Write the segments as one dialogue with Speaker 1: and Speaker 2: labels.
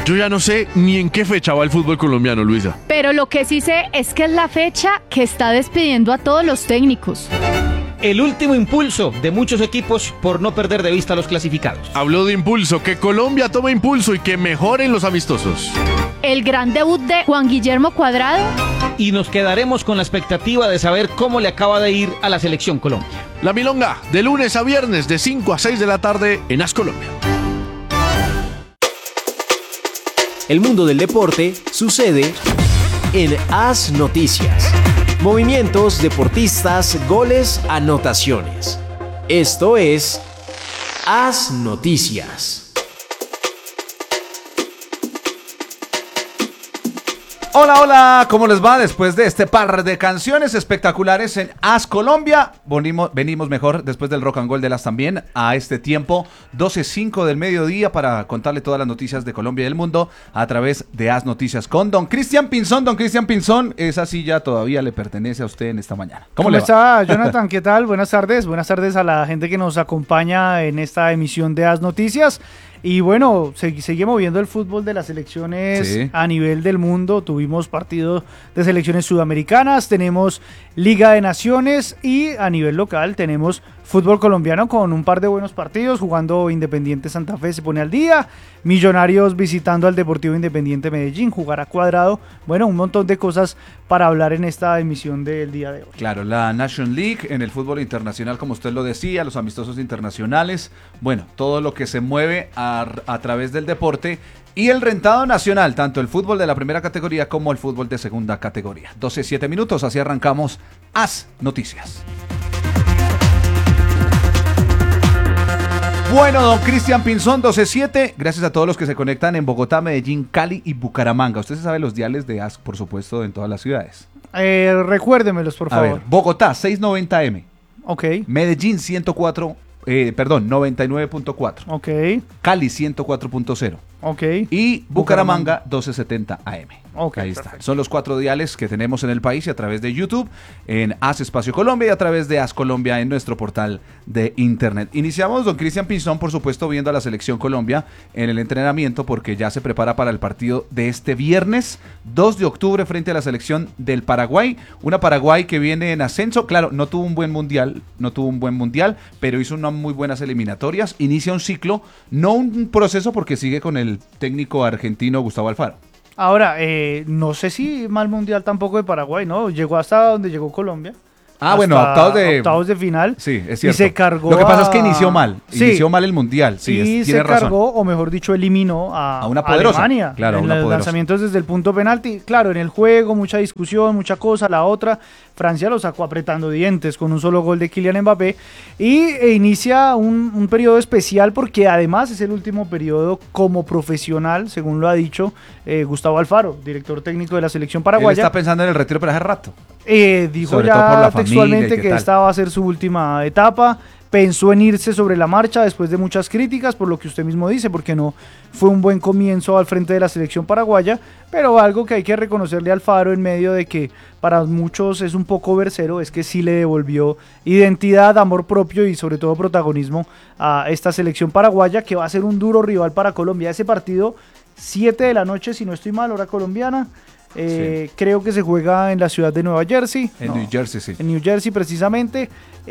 Speaker 1: Yo ya no sé ni en qué fecha va el fútbol colombiano, Luisa.
Speaker 2: Pero lo que sí sé es que es la fecha que está despidiendo a todos los técnicos.
Speaker 3: El último impulso de muchos equipos por no perder de vista a los clasificados.
Speaker 1: Habló de impulso, que Colombia tome impulso y que mejoren los amistosos.
Speaker 2: El gran debut de Juan Guillermo Cuadrado.
Speaker 3: Y nos quedaremos con la expectativa de saber cómo le acaba de ir a la selección Colombia.
Speaker 1: La Milonga, de lunes a viernes, de 5 a 6 de la tarde en AS Colombia.
Speaker 4: El mundo del deporte sucede en AS Noticias. Movimientos, deportistas, goles, anotaciones. Esto es AS Noticias.
Speaker 5: Hola, hola, ¿cómo les va? Después de este par de canciones espectaculares en AS Colombia, venimos mejor después del Rock and Gold de las también a este tiempo, 12:05 del mediodía, para contarle todas las noticias de Colombia y del mundo a través de AS Noticias con don Cristian Pinzón. Don Cristian Pinzón, esa silla todavía le pertenece a usted en esta mañana.
Speaker 6: ¿Cómo está, Jonathan? ¿Qué tal? Buenas tardes a la gente que nos acompaña en esta emisión de AS Noticias. Y bueno, se sigue moviendo el fútbol de las selecciones a nivel del mundo. Tuvimos partidos de selecciones sudamericanas, tenemos Liga de Naciones y a nivel local tenemos fútbol colombiano con un par de buenos partidos, jugando Independiente Santa Fe se pone al día, Millonarios visitando al Deportivo Independiente Medellín, jugará Cuadrado, bueno, un montón de cosas para hablar en esta emisión del día de hoy.
Speaker 5: Claro, la Nation League en el fútbol internacional, como usted lo decía, los amistosos internacionales, bueno, todo lo que se mueve a través del deporte y el rentado nacional, tanto el fútbol de la primera categoría como el fútbol de segunda categoría. 12:07 minutos, así arrancamos AS Noticias. Bueno, don Cristian Pinzón, 12:07, gracias a todos los que se conectan en Bogotá, Medellín, Cali y Bucaramanga. Usted se sabe los diales de AS, por supuesto, en todas las ciudades.
Speaker 6: Recuérdemelos, por favor.
Speaker 5: A ver, Bogotá, 690M.
Speaker 6: Ok.
Speaker 5: Medellín, 99.4.
Speaker 6: Ok.
Speaker 5: Cali, 104.0.
Speaker 6: Ok.
Speaker 5: Y Bucaramanga, 1270 AM.
Speaker 6: Okay,
Speaker 5: ahí
Speaker 6: perfecto.
Speaker 5: está. Son los 4 diales que tenemos en el país y a través de YouTube, en AS Espacio Colombia y a través de AS Colombia en nuestro portal de internet. Iniciamos, don Cristian Pinzón, por supuesto, viendo a la Selección Colombia en el entrenamiento porque ya se prepara para el partido de este viernes 2 de octubre frente a la selección del Paraguay. Una Paraguay que viene en ascenso. Claro, no tuvo un buen mundial, pero hizo unas muy buenas eliminatorias. Inicia un ciclo, no un proceso porque sigue con el técnico argentino Gustavo Alfaro.
Speaker 6: Ahora, no sé si mal mundial tampoco de Paraguay, ¿no? Llegó hasta donde llegó Colombia.
Speaker 5: Bueno,
Speaker 6: octavos de final.
Speaker 5: Sí, es cierto.
Speaker 6: Y se cargó.
Speaker 5: Lo que pasa es que inició mal.
Speaker 6: Sí.
Speaker 5: Inició mal el mundial. Sí,
Speaker 6: y
Speaker 5: tiene
Speaker 6: se cargó, razón. O mejor dicho, eliminó a
Speaker 5: una poderosa.
Speaker 6: Alemania.
Speaker 5: Claro,
Speaker 6: en
Speaker 5: una
Speaker 6: los
Speaker 5: poderosa.
Speaker 6: Lanzamientos desde el punto penalti. Claro, en el juego, mucha discusión, mucha cosa. La otra, Francia lo sacó apretando dientes con un solo gol de Kylian Mbappé. Y inicia un periodo especial porque además es el último periodo como profesional, según lo ha dicho Gustavo Alfaro, director técnico de la selección paraguaya.
Speaker 5: Él está pensando en el retiro, pero hace rato.
Speaker 6: Dijo sobre ya textualmente que esta va a ser su última etapa. Pensó en irse sobre la marcha después de muchas críticas, por lo que usted mismo dice, porque no fue un buen comienzo al frente de la selección paraguaya, pero algo que hay que reconocerle a Alfaro en medio de que para muchos es un poco versero, es que sí le devolvió identidad, amor propio y sobre todo protagonismo a esta selección paraguaya, que va a ser un duro rival para Colombia. Ese partido, 7 de la noche, si no estoy mal, hora colombiana. Sí. Creo que se juega en la ciudad de Nueva Jersey.
Speaker 5: New Jersey, sí.
Speaker 6: En New Jersey, precisamente.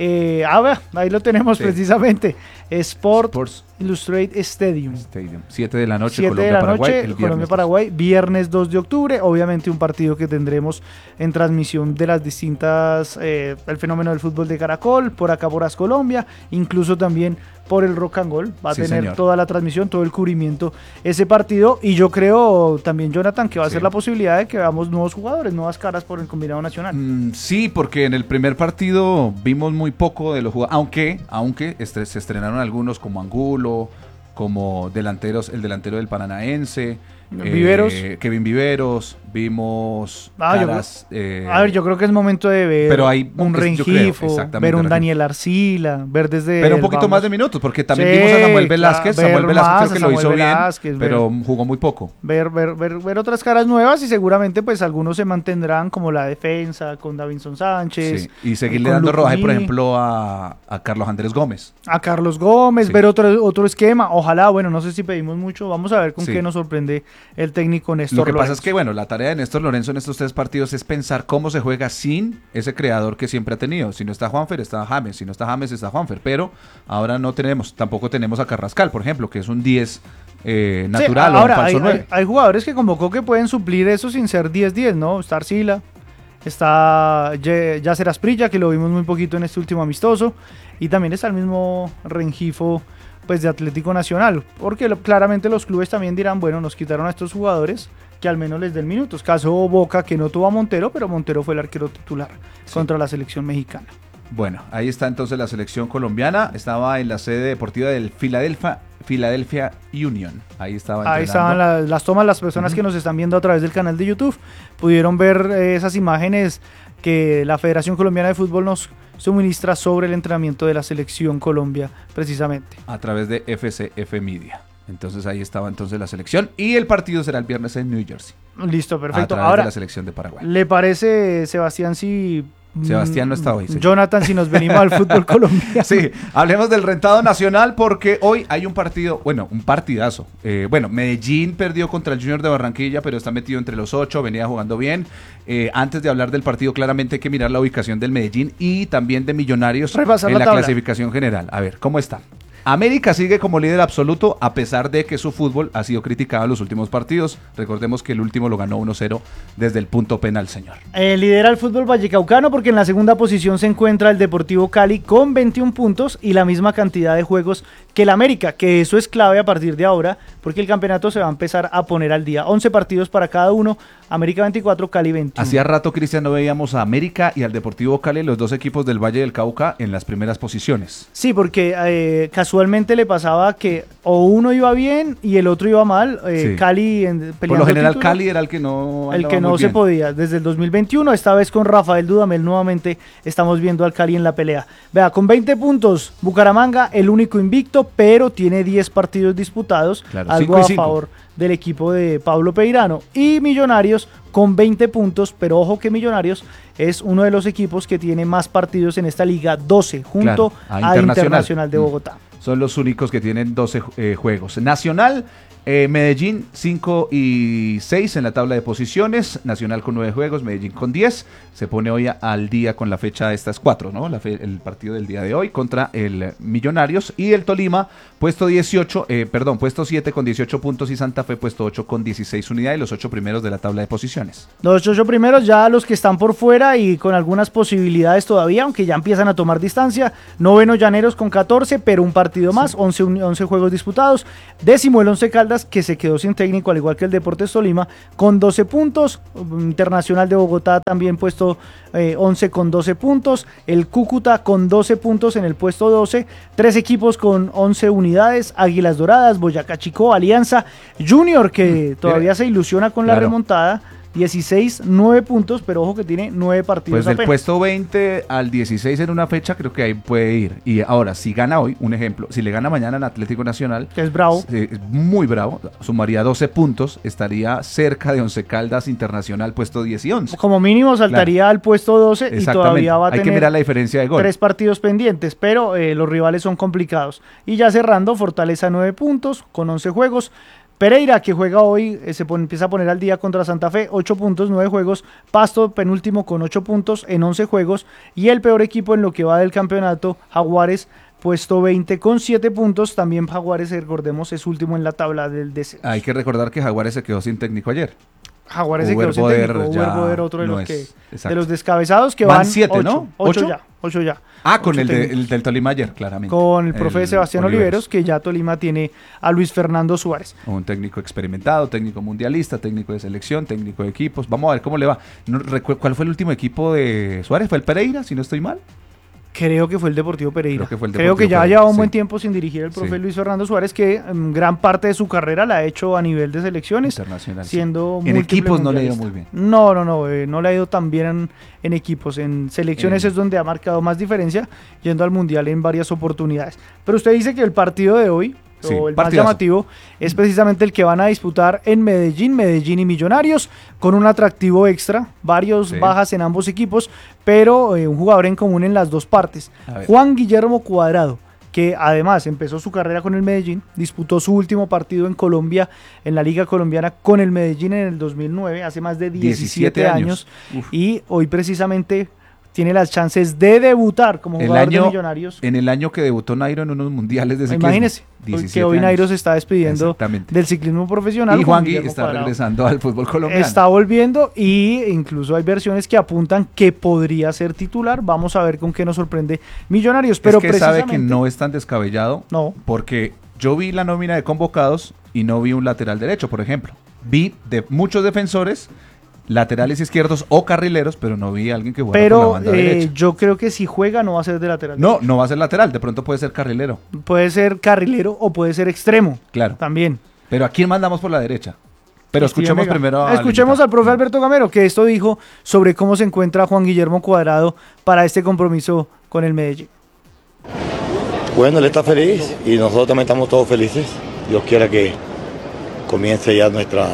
Speaker 6: Ahí lo tenemos, sí. Precisamente. Sports Illustrated Stadium.
Speaker 5: 7 de la noche,
Speaker 6: 7 de la noche, Colombia-Paraguay, viernes 2 de octubre. Obviamente un partido que tendremos en transmisión de las distintas, el fenómeno del fútbol de Caracol, por acá por AS Colombia, incluso también por el Rock and Gold. Va a tener señor. Toda la transmisión, todo el cubrimiento, ese partido. Y yo creo también, Jonathan, que va a ser la posibilidad de que veamos nuevos jugadores, nuevas caras por el combinado nacional.
Speaker 5: Sí, porque en el primer partido vimos muy poco de los jugadores, aunque se estrenaron algunos como Angulo, como delanteros, el delantero del Paranaense, Kevin Viveros, vimos caras,
Speaker 6: yo creo que es momento de ver
Speaker 5: pero hay
Speaker 6: un Rengifo, ver un Daniel Arcila, ver desde...
Speaker 5: Pero un poquito más de minutos, porque también vimos a Samuel Velázquez, creo que lo hizo bien, pero jugó muy poco.
Speaker 6: Ver otras caras nuevas y seguramente pues algunos se mantendrán como la defensa, con Davinson Sánchez.
Speaker 5: Sí. Y seguirle dando rodaje, por ejemplo, a Carlos Andrés Gómez.
Speaker 6: A Carlos Gómez, ver otro esquema, ojalá, bueno, no sé si pedimos mucho, vamos a ver con qué nos sorprende el técnico Néstor
Speaker 5: Lo que
Speaker 6: Lorenzo.
Speaker 5: pasa es que, bueno, la tarea de Néstor Lorenzo en estos 3 partidos es pensar cómo se juega sin ese creador que siempre ha tenido. Si no está Juanfer, está James. Si no está James, está Juanfer. Pero ahora tampoco tenemos a Carrascal, por ejemplo, que es un 10 natural, o un falso 9.
Speaker 6: Hay jugadores que convocó que pueden suplir eso sin ser 10-10, ¿no? Está Arcila, está Yasser Asprilla, que lo vimos muy poquito en este último amistoso, y también está el mismo Rengifo, pues, de Atlético Nacional, porque claramente los clubes también dirán, bueno, nos quitaron a estos jugadores que al menos les den minutos. Caso Boca, que no tuvo a Montero, pero Montero fue el arquero titular contra la selección mexicana.
Speaker 5: Bueno, ahí está entonces la selección colombiana. Estaba en la sede deportiva del Philadelphia Union. Ahí estaban
Speaker 6: las tomas. Las personas que nos están viendo a través del canal de YouTube pudieron ver esas imágenes que la Federación Colombiana de Fútbol nos suministra sobre el entrenamiento de la selección Colombia, precisamente.
Speaker 5: A través de FCF Media. Entonces ahí estaba entonces la selección, y el partido será el viernes en New Jersey.
Speaker 6: Listo, perfecto.
Speaker 5: A través
Speaker 6: Ahora,
Speaker 5: de la selección de Paraguay.
Speaker 6: ¿Le parece, Sebastián, si...
Speaker 5: Sebastián no está hoy. Sí.
Speaker 6: Jonathan, si nos venimos al fútbol colombiano?
Speaker 5: Sí, hablemos del rentado nacional, porque hoy hay un partido, un partidazo. Medellín perdió contra el Junior de Barranquilla, pero está metido entre los 8, venía jugando bien. Antes de hablar del partido, claramente hay que mirar la ubicación del Medellín y también de Millonarios en la clasificación general. A ver, ¿cómo está? América sigue como líder absoluto, a pesar de que su fútbol ha sido criticado en los últimos partidos. Recordemos que el último lo ganó 1-0 desde el punto penal, señor.
Speaker 6: Lidera el fútbol vallecaucano, porque en la segunda posición se encuentra el Deportivo Cali con 21 puntos y la misma cantidad de juegos que el América, que eso es clave a partir de ahora, porque el campeonato se va a empezar a poner al día. 11 partidos para cada uno, América 24, Cali 21.
Speaker 5: Hacía rato, Cristian, no veíamos a América y al Deportivo Cali, los dos equipos del Valle del Cauca, en las primeras posiciones.
Speaker 6: Sí, porque casualmente le pasaba que o uno iba bien y el otro iba mal.
Speaker 5: Sí.
Speaker 6: Cali peleando
Speaker 5: por lo general
Speaker 6: título,
Speaker 5: Cali era el que no
Speaker 6: se podía. Desde el 2021, esta vez con Rafael Dudamel, nuevamente estamos viendo al Cali en la pelea. Vea, con 20 puntos, Bucaramanga, el único invicto, pero tiene 10 partidos disputados, claro, algo a favor del equipo de Pablo Peirano. Y Millonarios con 20 puntos, pero ojo que Millonarios es uno de los equipos que tiene más partidos en esta liga, 12, junto a Internacional de Bogotá.
Speaker 5: Son los únicos que tienen 12 juegos. Nacional, Medellín 5 y 6 en la tabla de posiciones, Nacional con 9 juegos, Medellín con 10, se pone hoy al día con la fecha de estas 4, ¿no? El partido del día de hoy contra el Millonarios, y el Tolima puesto 7 con 18 puntos, y Santa Fe puesto 8 con 16 unidades, los 8 primeros de la tabla de posiciones.
Speaker 6: Los 8 primeros, ya los que están por fuera y con algunas posibilidades todavía, aunque ya empiezan a tomar distancia. Noveno, Llaneros con 14, pero un partido más, 11 juegos disputados. Décimo, el Once Caldas, que se quedó sin técnico, al igual que el Deportes Tolima, con 12 puntos. Internacional de Bogotá también puesto 11 con 12 puntos. El Cúcuta con 12 puntos en el puesto 12. 3 equipos con 11 unidades. Águilas Doradas, Boyacá Chicó, Alianza, Junior, que todavía se ilusiona con la remontada. 16, 9 puntos, pero ojo que tiene 9 partidos
Speaker 5: pues del puesto 20 al 16 en una fecha, creo que ahí puede ir. Y ahora, si gana hoy, un ejemplo, si le gana mañana al Atlético Nacional,
Speaker 6: que es bravo,
Speaker 5: es muy bravo, sumaría 12 puntos, estaría cerca de Once Caldas, Internacional, puesto 10 y 11.
Speaker 6: Como mínimo saltaría al puesto 12 y todavía va a tener,
Speaker 5: hay que mirar la diferencia de gol.
Speaker 6: 3 partidos pendientes, pero los rivales son complicados. Y ya cerrando, Fortaleza 9 puntos con 11 juegos. Pereira, que juega hoy, empieza a poner al día contra Santa Fe, 8 puntos, 9 juegos. Pasto, penúltimo, con 8 puntos en 11 juegos. Y el peor equipo en lo que va del campeonato, Jaguares, puesto 20 con 7 puntos. También Jaguares, recordemos, es último en la tabla del descenso.
Speaker 5: Hay que recordar que Jaguares se quedó sin técnico ayer.
Speaker 6: Jaguares se quedó sin técnico. Uber Boder, otro de los descabezados que van
Speaker 5: 7, ¿no?
Speaker 6: 8 ya.
Speaker 5: Con el del Tolima ayer, claramente.
Speaker 6: Con el profe Sebastián Oliveros, que ya Tolima tiene a Luis Fernando Suárez.
Speaker 5: Un técnico experimentado, técnico mundialista, técnico de selección, técnico de equipos. Vamos a ver cómo le va. ¿Cuál fue el último equipo de Suárez? ¿Fue el Pereira, si no estoy mal?
Speaker 6: Creo que fue el Deportivo Pereira. Creo que ya lleva un buen tiempo sin dirigir el profe Luis Fernando Suárez, que gran parte de su carrera la ha hecho a nivel de selecciones.
Speaker 5: Internacional.
Speaker 6: Siendo
Speaker 5: en equipos no le ha ido muy bien.
Speaker 6: No le ha ido tan bien en equipos. En selecciones es donde ha marcado más diferencia, yendo al Mundial en varias oportunidades. Pero usted dice que el partido de hoy, el más llamativo, es precisamente el que van a disputar en Medellín y Millonarios, con un atractivo extra, varios bajas en ambos equipos, pero un jugador en común en las dos partes. Juan Guillermo Cuadrado, que además empezó su carrera con el Medellín, disputó su último partido en Colombia, en la Liga Colombiana con el Medellín en el 2009, hace más de 17 años. Y hoy precisamente tiene las chances de debutar como jugador de Millonarios.
Speaker 5: En el año que debutó Nairo en unos mundiales de ciclismo.
Speaker 6: Imagínese, que hoy Nairo se está despidiendo del ciclismo profesional.
Speaker 5: Y Juangui está regresando al fútbol colombiano.
Speaker 6: Está volviendo y incluso hay versiones que apuntan que podría ser titular. Vamos a ver con qué nos sorprende Millonarios. Pero
Speaker 5: es que sabe que no es tan descabellado. No. Porque yo vi la nómina de convocados y no vi un lateral derecho, por ejemplo. Vi de muchos defensores, laterales izquierdos o carrileros, pero no vi a alguien que jugara por la banda derecha.
Speaker 6: Yo creo que si juega no va a ser de lateral.
Speaker 5: No, no va a ser lateral, de pronto puede ser carrilero.
Speaker 6: Puede ser carrilero o puede ser extremo.
Speaker 5: Claro.
Speaker 6: También.
Speaker 5: Pero ¿a quién mandamos por la derecha? Pero escuchemos primero
Speaker 6: Escuchemos al profe Alberto Gamero, que esto dijo sobre cómo se encuentra Juan Guillermo Cuadrado para este compromiso con el Medellín.
Speaker 7: Bueno, él está feliz y nosotros también estamos todos felices. Dios quiera que comience ya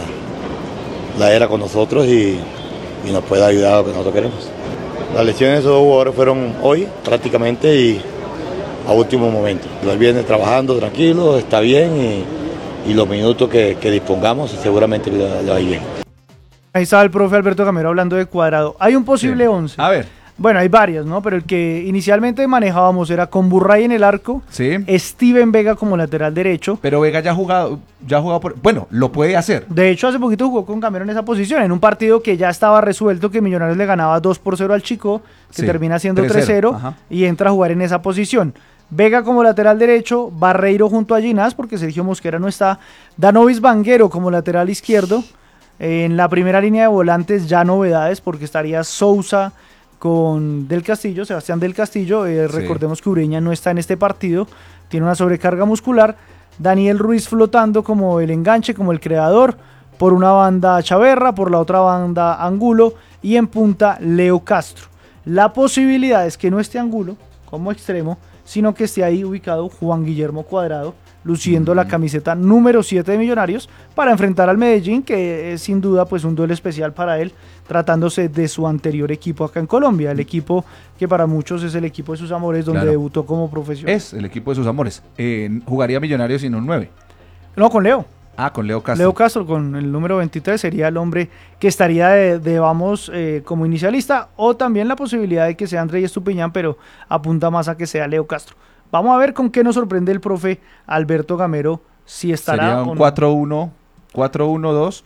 Speaker 7: la era con nosotros y nos pueda ayudar a lo que nosotros queremos. Las lesiones de esos dos jugadores fueron hoy prácticamente y a último momento. Él viene trabajando tranquilo, está bien y los minutos que dispongamos seguramente le va a ir bien.
Speaker 6: Ahí está el profe Alberto Gamero hablando de Cuadrado. Hay un posible 11.
Speaker 5: A ver.
Speaker 6: Bueno, hay varias, ¿no? Pero el que inicialmente manejábamos era con Burray en el arco, Steven Vega como lateral derecho.
Speaker 5: Pero Vega ya ha jugado bueno, lo puede hacer.
Speaker 6: De hecho, hace poquito jugó con Gamero en esa posición, en un partido que ya estaba resuelto, que Millonarios le ganaba 2-0 al Chico, que termina siendo 3-0, y entra a jugar en esa posición. Vega como lateral derecho, Barreiro junto a Ginás, porque Sergio Mosquera no está, Danovis Vanguero como lateral izquierdo. En la primera línea de volantes ya novedades, porque estaría Sousa con Sebastián del Castillo, recordemos que Ureña no está en este partido, tiene una sobrecarga muscular. Daniel Ruiz flotando como el enganche, como el creador, por una banda Chaverra, por la otra banda Angulo, y en punta Leo Castro. La posibilidad es que no esté Angulo como extremo, sino que esté ahí ubicado Juan Guillermo Cuadrado, luciendo la camiseta número 7 de Millonarios, para enfrentar al Medellín, que es sin duda pues un duelo especial para él, tratándose de su anterior equipo acá en Colombia, el equipo que para muchos es el equipo de sus amores, donde debutó como profesional.
Speaker 5: Es el equipo de sus amores. ¿Jugaría Millonarios sin un 9?
Speaker 6: No, con Leo.
Speaker 5: Con Leo Castro.
Speaker 6: Leo Castro con el número 23 sería el hombre que estaría como inicialista, o también la posibilidad de que sea Andrés Estupiñán, pero apunta más a que sea Leo Castro. Vamos a ver con qué nos sorprende el profe Alberto Gamero, si estará.
Speaker 5: Sería un 4-1, 4-1-2,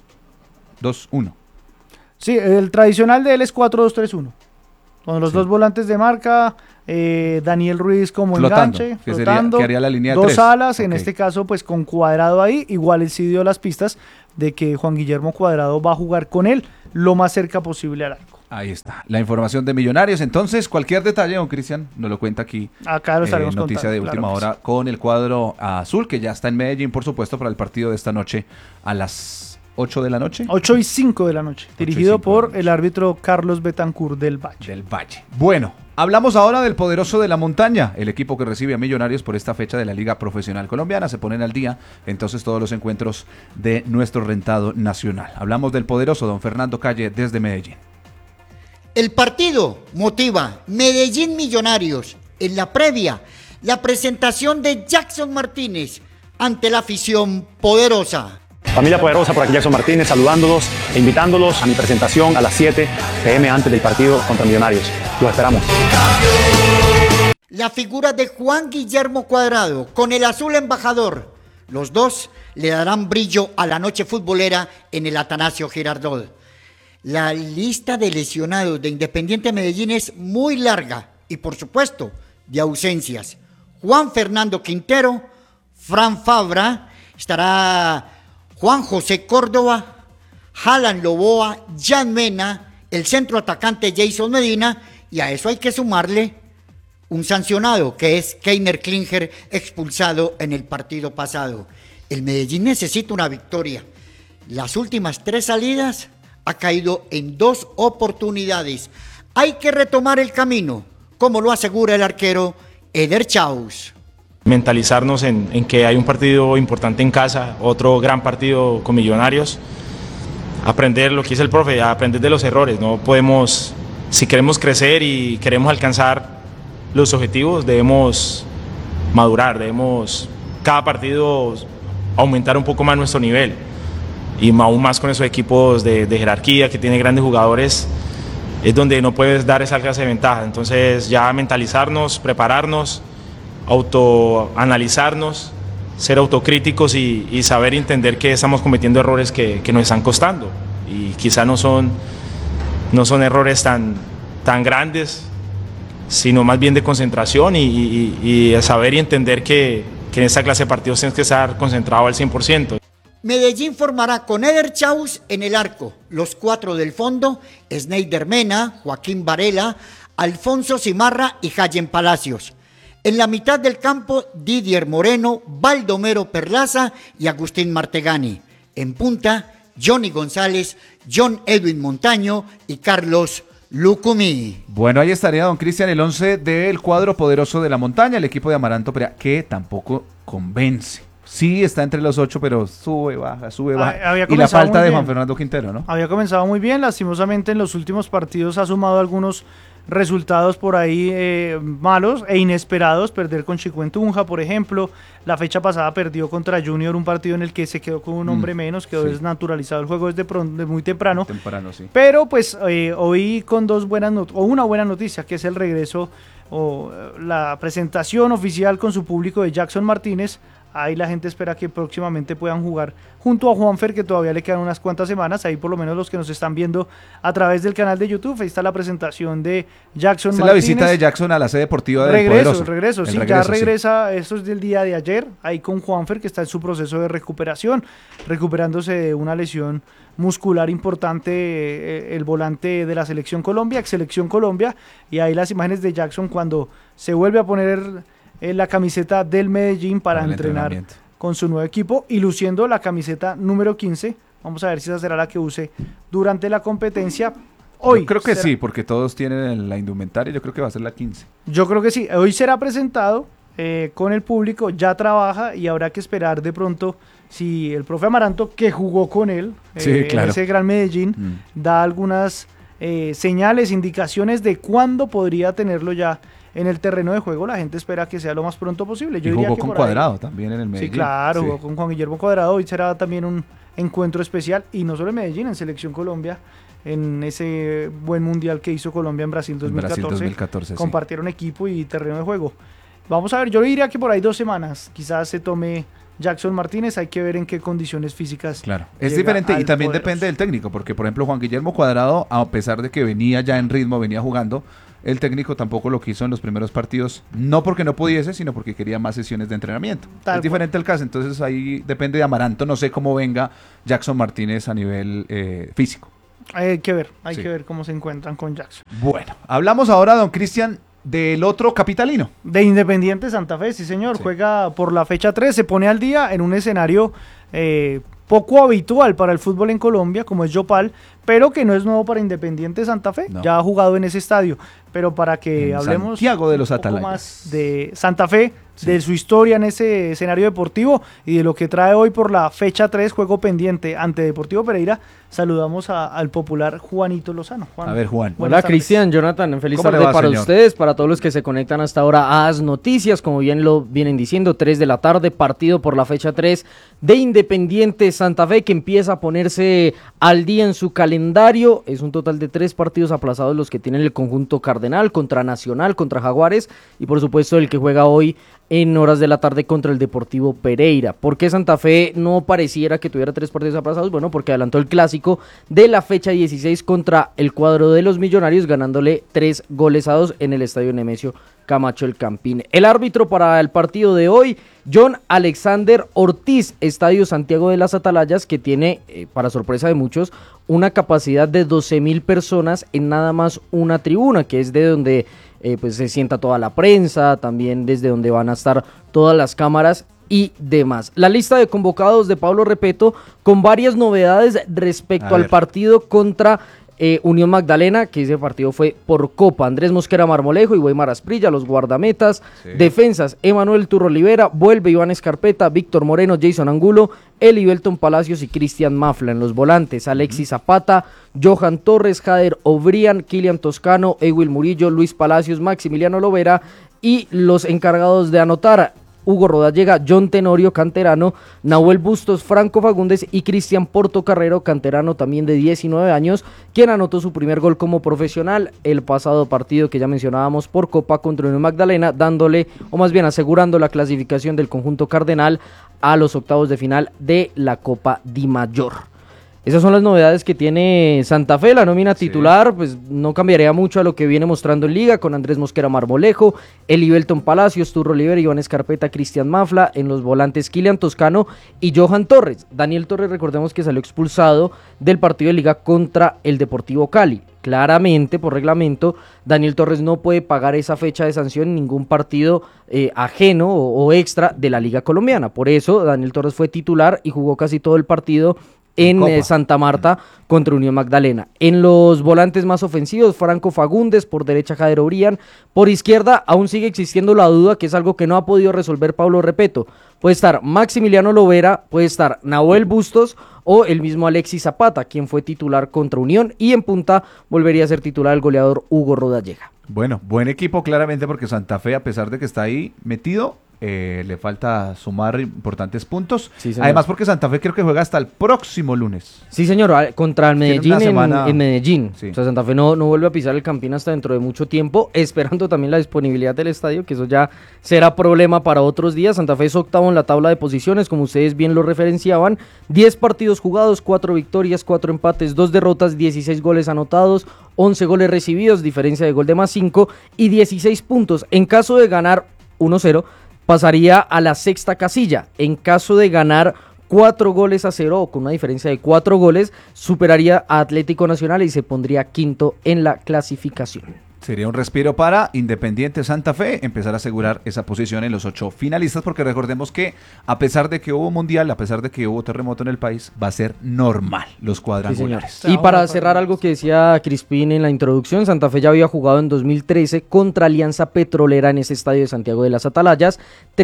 Speaker 5: 2-1.
Speaker 6: Sí, el tradicional de él es 4-2-3-1. Con los dos volantes de marca, Daniel Ruiz como enganche, flotando,
Speaker 5: que haría la línea de
Speaker 6: 2
Speaker 5: 3.
Speaker 6: alas, en este caso pues con Cuadrado ahí. Igual él sí dio las pistas de que Juan Guillermo Cuadrado va a jugar con él lo más cerca posible al arco.
Speaker 5: Ahí está, la información de Millonarios. Entonces, cualquier detalle, don Cristian, nos lo cuenta aquí.
Speaker 6: Acá lo estaremos
Speaker 5: noticia
Speaker 6: contando,
Speaker 5: de última hora con el cuadro azul, que ya está en Medellín, por supuesto, para el partido de esta noche a las 8 de la noche.
Speaker 6: 8:05 de la noche, dirigido por el árbitro Carlos Betancourt del Valle.
Speaker 5: Bueno, hablamos ahora del poderoso de la montaña, el equipo que recibe a Millonarios por esta fecha de la Liga Profesional Colombiana. Se ponen al día entonces todos los encuentros de nuestro rentado nacional. Hablamos del poderoso don Fernando Calle desde Medellín.
Speaker 8: El partido motiva Medellín Millonarios. En la previa, la presentación de Jackson Martínez ante la afición poderosa.
Speaker 9: Familia poderosa, por aquí Jackson Martínez, saludándolos e invitándolos a mi presentación a las 7 p.m. antes del partido contra Millonarios. Los esperamos.
Speaker 8: La figura de Juan Guillermo Cuadrado con el azul embajador. Los dos le darán brillo a la noche futbolera en el Atanasio Girardot. La lista de lesionados de Independiente Medellín es muy larga y, por supuesto, de ausencias. Juan Fernando Quintero, Fran Fabra, estará Juan José Córdoba, Alan Loboa, Jan Mena, el centro atacante Jason Medina, y a eso hay que sumarle un sancionado, que es Keiner Klinger, expulsado en el partido pasado. El Medellín necesita una victoria. Las últimas 3 salidas ha caído en 2 oportunidades. Hay que retomar el camino, como lo asegura el arquero Eder Chaus.
Speaker 10: Mentalizarnos en que hay un partido importante en casa, otro gran partido con Millonarios. Aprender lo que dice el profe, aprender de los errores. No podemos, si queremos crecer y queremos alcanzar los objetivos, debemos madurar, debemos cada partido aumentar un poco más nuestro nivel, y aún más con esos equipos de jerarquía que tienen grandes jugadores, es donde no puedes dar esa clase de ventaja. Entonces ya mentalizarnos, prepararnos, autoanalizarnos, ser autocríticos y saber entender que estamos cometiendo errores que nos están costando, y quizá no son errores tan grandes, sino más bien de concentración y saber y entender que en esta clase de partidos tienes que estar concentrado al 100%.
Speaker 8: Medellín formará con Eder Chaus en el arco, los 4 del fondo, Sneider Mena, Joaquín Varela, Alfonso Cimarra y Jayen Palacios. En la mitad del campo, Didier Moreno, Baldomero Perlaza y Agustín Martegani. En punta, Johnny González, John Edwin Montaño y Carlos Lucumí.
Speaker 5: Bueno, ahí estaría, don Cristian, el 11 del cuadro poderoso de la montaña, el equipo de Amaranto Perea, que tampoco convence. Sí, está entre los 8, pero sube, baja. Y la falta de Juan Fernando Quintero, ¿no?
Speaker 6: Había comenzado muy bien, lastimosamente en los últimos partidos ha sumado algunos resultados por ahí malos e inesperados. Perder con Chicuentunja, por ejemplo. La fecha pasada perdió contra Junior, un partido en el que se quedó con un hombre menos, quedó desnaturalizado el juego desde muy temprano.
Speaker 5: Sí.
Speaker 6: Pero pues hoy con una buena noticia, que es el regreso o la presentación oficial con su público de Jackson Martínez. Ahí la gente espera que próximamente puedan jugar junto a Juanfer, que todavía le quedan unas cuantas semanas. Ahí por lo menos los que nos están viendo a través del canal de YouTube, ahí está la presentación de Jackson Martínez.
Speaker 5: Es la visita de Jackson a la sede deportiva del Poderoso.
Speaker 6: Regreso, ya regresa, sí. Esto es del día de ayer, ahí con Juanfer, que está en su proceso de recuperación, recuperándose de una lesión muscular importante, el volante de la Selección Colombia, ex-Selección Colombia, y ahí las imágenes de Jackson cuando se vuelve a poner la camiseta del Medellín para entrenar con su nuevo equipo y luciendo la camiseta número 15. Vamos a ver si esa será la que use durante la competencia. Hoy
Speaker 5: yo creo que sí, porque todos tienen la indumentaria, yo creo que va a ser la 15.
Speaker 6: Yo creo que sí, hoy será presentado con el público, ya trabaja y habrá que esperar de pronto si el profe Amaranto, que jugó con él en ese Gran Medellín, da algunas señales, indicaciones de cuándo podría tenerlo ya en el terreno de juego. La gente espera que sea lo más pronto posible. Yo
Speaker 5: y
Speaker 6: diría
Speaker 5: jugó
Speaker 6: que
Speaker 5: con Cuadrado también en el Medellín.
Speaker 6: Sí, claro, jugó con Juan Guillermo Cuadrado. Hoy será también un encuentro especial, y no solo en Medellín, en Selección Colombia, en ese buen mundial que hizo Colombia en Brasil 2014. Compartieron equipo y terreno de juego. Vamos a ver, yo diría que por ahí 2 semanas quizás se tome Jackson Martínez. Hay que ver en qué condiciones físicas.
Speaker 5: Claro, es diferente y también depende del técnico, porque por ejemplo Juan Guillermo Cuadrado, a pesar de que venía ya en ritmo, venía jugando, el técnico tampoco lo quiso en los primeros partidos, no porque no pudiese, sino porque quería más sesiones de entrenamiento. Es diferente el caso, entonces ahí depende de Amaranto, no sé cómo venga Jackson Martínez a nivel físico.
Speaker 6: Hay que ver cómo se encuentran con Jackson.
Speaker 5: Bueno, hablamos ahora, don Cristian, del otro capitalino.
Speaker 6: De Independiente Santa Fe, sí señor, sí. Juega por la fecha 3, se pone al día en un escenario poco habitual para el fútbol en Colombia, como es Yopal, pero que no es nuevo para Independiente Santa Fe, ya ha jugado en ese estadio, pero para que hablemos
Speaker 5: Santiago de los
Speaker 6: un poco más de Santa Fe, de su historia en ese escenario deportivo y de lo que trae hoy por la fecha 3, juego pendiente ante Deportivo Pereira, saludamos al popular Juanito Lozano.
Speaker 5: A ver, Juan.
Speaker 11: Hola, Cristian, Jonathan, feliz tarde para ustedes, para todos los que se conectan hasta ahora a AS Noticias, como bien lo vienen diciendo, 3 de la tarde, partido por la fecha 3 de Independiente Santa Fe, que empieza a ponerse al día en su calendario. Es un total de 3 partidos aplazados los que tiene el conjunto cardenal, contra Nacional, contra Jaguares y por supuesto el que juega hoy en horas de la tarde contra el Deportivo Pereira. ¿Por qué Santa Fe no pareciera que tuviera 3 partidos aplazados? Bueno, porque adelantó el clásico de la fecha 16 contra el cuadro de los Millonarios, ganándole 3-2 en el estadio Nemesio Camacho El Campín. El árbitro para el partido de hoy, John Alexander Ortiz, Estadio Santiago de las Atalayas, que tiene, para sorpresa de muchos, una capacidad de 12,000 personas en nada más una tribuna, que es de donde pues se sienta toda la prensa, también desde donde van a estar todas las cámaras y demás. La lista de convocados de Pablo Repeto con varias novedades respecto al partido contra Unión Magdalena, que ese partido fue por Copa. Andrés Mosquera Marmolejo y Weimar Asprilla, los guardametas. Defensas, Emanuel Turro Olivera, vuelve Iván Escarpeta, Víctor Moreno, Jason Angulo, Eli Belton Palacios y Cristian Mafla. En los volantes, Alexis Zapata, Johan Torres, Jader Obrian, Kilian Toscano, Ewil Murillo, Luis Palacios, Maximiliano Lovera y los encargados de anotar: Hugo Rodallega, John Tenorio, canterano, Nahuel Bustos, Franco Fagundes y Cristian Portocarrero, canterano también de 19 años, quien anotó su primer gol como profesional el pasado partido que ya mencionábamos por Copa contra Unión Magdalena, dándole, o más bien asegurando la clasificación del conjunto cardenal a los octavos de final de la Copa Di Mayor. Esas son las novedades que tiene Santa Fe. La nómina titular pues no cambiaría mucho a lo que viene mostrando en Liga, con Andrés Mosquera Marmolejo, Elibelton Palacios, Turro Oliver, Iván Escarpeta, Cristian Mafla, en los volantes Kilian Toscano y Johan Torres. Daniel Torres, recordemos que salió expulsado del partido de Liga contra el Deportivo Cali. Claramente, por reglamento, Daniel Torres no puede pagar esa fecha de sanción en ningún partido ajeno o extra de la Liga Colombiana. Por eso, Daniel Torres fue titular y jugó casi todo el partido en Santa Marta contra Unión Magdalena. En los volantes más ofensivos, Franco Fagundes, por derecha Jader Obrián, por izquierda aún sigue existiendo la duda, que es algo que no ha podido resolver Pablo Repeto. Puede estar Maximiliano Lovera, puede estar Nahuel Bustos o el mismo Alexis Zapata, quien fue titular contra Unión, y en punta volvería a ser titular el goleador Hugo Rodallega.
Speaker 5: Bueno, buen equipo claramente, porque Santa Fe, a pesar de que está ahí metido, le falta sumar importantes puntos. Sí, además, porque Santa Fe creo que juega hasta el próximo lunes.
Speaker 11: Sí, señor, contra el Medellín en Medellín. Sí. O sea, Santa Fe no vuelve a pisar el Campín hasta dentro de mucho tiempo, esperando también la disponibilidad del estadio, que eso ya será problema para otros días. Santa Fe es octavo en la tabla de posiciones, como ustedes bien lo referenciaban. 10 partidos jugados, 4 victorias, 4 empates, 2 derrotas, 16 goles anotados, 11 goles recibidos, diferencia de gol de +5 y 16 puntos. En caso de ganar 1-0, pasaría a la sexta casilla. En caso de ganar 4-0 o con una diferencia de 4 goles, superaría a Atlético Nacional y se pondría quinto en la clasificación.
Speaker 5: Sería un respiro para Independiente Santa Fe empezar a asegurar esa posición en los 8 finalistas, porque recordemos que a pesar de que hubo mundial, a pesar de que hubo terremoto en el país, va a ser normal los cuadrangulares.
Speaker 11: Sí, y para cerrar algo que decía Crispín en la introducción, Santa Fe ya había jugado en 2013 contra Alianza Petrolera en ese estadio de Santiago de las Atalayas.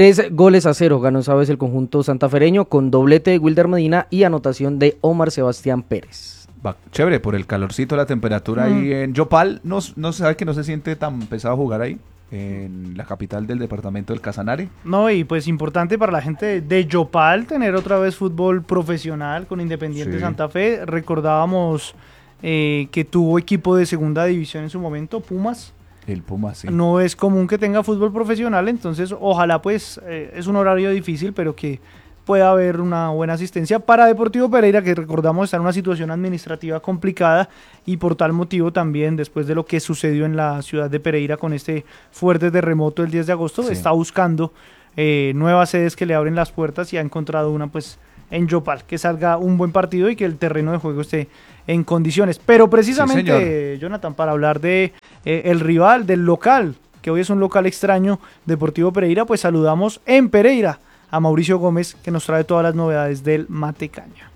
Speaker 11: 3-0 ganó esa vez el conjunto santafereño, con doblete de Wilder Medina y anotación de Omar Sebastián Pérez.
Speaker 5: Va, chévere, por el calorcito, la temperatura ahí en Yopal, no sabe que no se siente tan pesado jugar ahí, en la capital del departamento del Casanare.
Speaker 6: No, y pues importante para la gente de Yopal tener otra vez fútbol profesional con Independiente Santa Fe. Recordábamos que tuvo equipo de segunda división en su momento, Pumas.
Speaker 5: El Pumas, sí.
Speaker 6: No es común que tenga fútbol profesional, entonces ojalá pues es un horario difícil, pero que pueda haber una buena asistencia para Deportivo Pereira, que recordamos está en una situación administrativa complicada, y por tal motivo también, después de lo que sucedió en la ciudad de Pereira con este fuerte terremoto el 10 de agosto, está buscando nuevas sedes que le abren las puertas, y ha encontrado una pues en Yopal, que salga un buen partido y que el terreno de juego esté en condiciones. Pero precisamente, Jonathan, para hablar de el rival, del local, que hoy es un local extraño, Deportivo Pereira, pues saludamos en Pereira a Mauricio Gómez, que nos trae todas las novedades del Matecaña.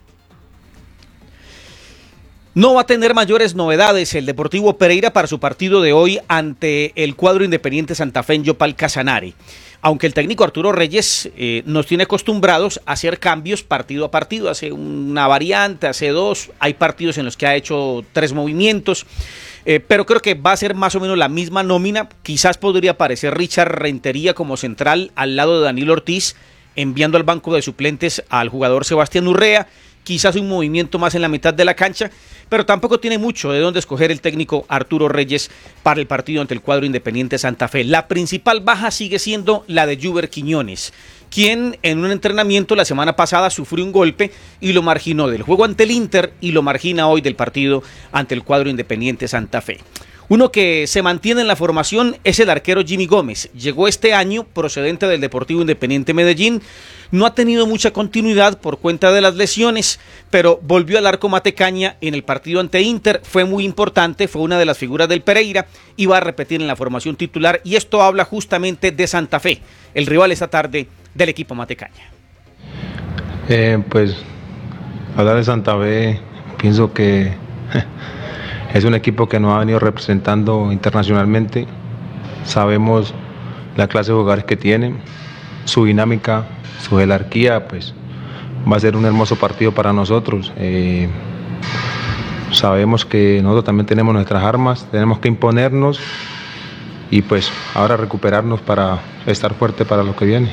Speaker 12: No va a tener mayores novedades el Deportivo Pereira para su partido de hoy ante el cuadro Independiente Santa Fe en Yopal Casanare. Aunque el técnico Arturo Reyes nos tiene acostumbrados a hacer cambios partido a partido, hace una variante, hace 2, hay partidos en los que ha hecho 3 movimientos, pero creo que va a ser más o menos la misma nómina. Quizás podría aparecer Richard Rentería como central al lado de Danilo Ortiz, enviando al banco de suplentes al jugador Sebastián Urrea, quizás un movimiento más en la mitad de la cancha, pero tampoco tiene mucho de dónde escoger el técnico Arturo Reyes para el partido ante el cuadro Independiente Santa Fe. La principal baja sigue siendo la de Juber Quiñones, quien en un entrenamiento la semana pasada sufrió un golpe y lo marginó del juego ante el Inter y lo margina hoy del partido ante el cuadro Independiente Santa Fe. Uno que se mantiene en la formación es el arquero Jimmy Gómez. Llegó este año procedente del Deportivo Independiente Medellín. No ha tenido mucha continuidad por cuenta de las lesiones, pero volvió al arco Matecaña en el partido ante Inter. Fue muy importante, fue una de las figuras del Pereira y va a repetir en la formación titular. Y esto habla justamente de Santa Fe, el rival esta tarde del equipo Matecaña.
Speaker 13: Pues hablar de Santa Fe, pienso que es un equipo que nos ha venido representando internacionalmente. Sabemos la clase de jugadores que tiene, su dinámica, su jerarquía, pues va a ser un hermoso partido para nosotros. Sabemos que nosotros también tenemos nuestras armas, tenemos que imponernos y pues ahora recuperarnos para estar fuerte para lo que viene.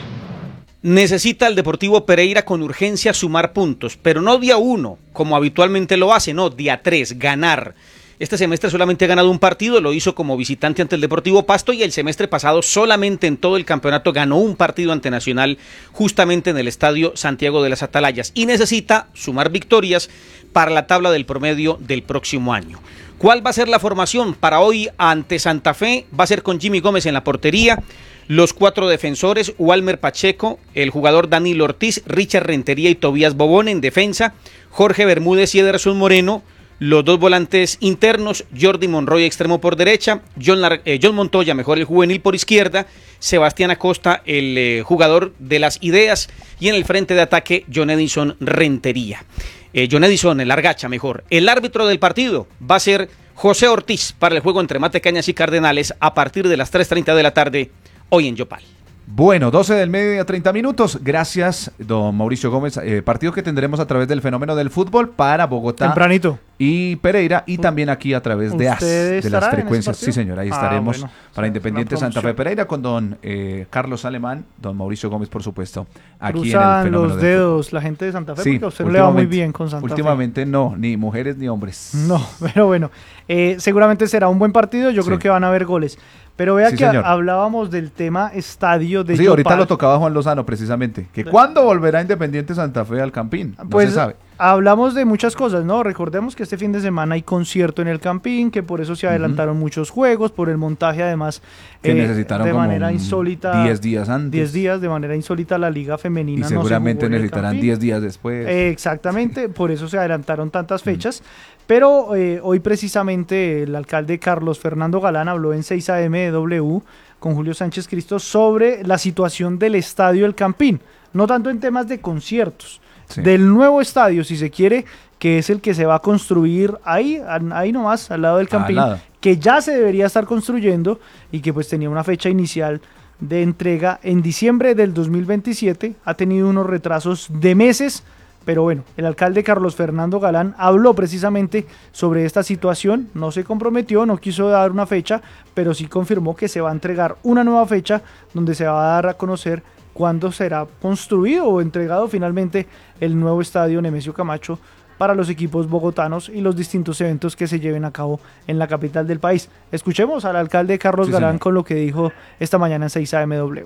Speaker 12: Necesita el Deportivo Pereira con urgencia sumar puntos, pero no día 1, como habitualmente lo hace, no, día 3, ganar. Este semestre solamente ha ganado un partido, lo hizo como visitante ante el Deportivo Pasto, y el semestre pasado solamente en todo el campeonato ganó un partido ante Nacional, justamente en el Estadio Santiago de las Atalayas, y necesita sumar victorias para la tabla del promedio del próximo año. ¿Cuál va a ser la formación para hoy ante Santa Fe? Va a ser con Jimmy Gómez en la portería, los 4 defensores, Walmer Pacheco, el jugador Danilo Ortiz, Richard Rentería y Tobías Bobón en defensa, Jorge Bermúdez y Ederson Moreno, los 2 volantes internos, Jordi Monroy extremo por derecha, John Montoya, mejor el juvenil, por izquierda, Sebastián Acosta, el jugador de las ideas, y en el frente de ataque, John Edison Rentería. John Edison, el Argacha, mejor. El árbitro del partido va a ser José Ortiz para el juego entre Matecañas y Cardenales a partir de las 3:30 de la tarde, hoy en Yopal.
Speaker 5: Bueno, 12 del mediodía, 30 minutos. Gracias, don Mauricio Gómez. Partido que tendremos a través del Fenómeno del Fútbol para Bogotá.
Speaker 6: Tempranito.
Speaker 5: Y Pereira, y también aquí a través de AS, de las frecuencias. Sí, señor, ahí estaremos
Speaker 6: bueno,
Speaker 5: para Independiente Santa Fe Pereira con don Carlos Alemán, don Mauricio Gómez, por supuesto, aquí
Speaker 6: cruzan
Speaker 5: en el Fenómeno
Speaker 6: los dedos la gente de Santa Fe,
Speaker 5: sí,
Speaker 6: porque a usted le va muy bien con Santa Fe.
Speaker 5: Últimamente no, ni mujeres ni hombres.
Speaker 6: No, pero bueno, seguramente será un buen partido, yo creo que van a haber goles. Pero vea que hablábamos del tema estadio de Yopal.
Speaker 5: Ahorita lo tocaba Juan Lozano precisamente, que ¿cuándo volverá Independiente Santa Fe al Campín? No
Speaker 6: pues
Speaker 5: se sabe.
Speaker 6: Hablamos de muchas cosas, ¿no? Recordemos que este fin de semana hay concierto en el Campín, que por eso se adelantaron muchos juegos, por el montaje además
Speaker 5: que necesitaron
Speaker 6: de manera insólita
Speaker 5: 10 días antes.
Speaker 6: 10 días de manera insólita la Liga Femenina.
Speaker 5: Y seguramente necesitarán 10 días después.
Speaker 6: Exactamente, por eso se adelantaron tantas fechas. Pero hoy precisamente el alcalde Carlos Fernando Galán habló en 6 AM de W con Julio Sánchez Cristo sobre la situación del estadio El Campín, no tanto en temas de conciertos, del nuevo estadio, si se quiere, que es el que se va a construir ahí nomás, al lado del Campín, que ya se debería estar construyendo y que pues tenía una fecha inicial de entrega en diciembre del 2027, ha tenido unos retrasos de meses. Pero bueno, el alcalde Carlos Fernando Galán habló precisamente sobre esta situación, no se comprometió, no quiso dar una fecha, pero sí confirmó que se va a entregar una nueva fecha donde se va a dar a conocer cuándo será construido o entregado finalmente el nuevo estadio Nemesio Camacho para los equipos bogotanos y los distintos eventos que se lleven a cabo en la capital del país. Escuchemos al alcalde Carlos Galán con lo que dijo esta mañana en 6 AMW.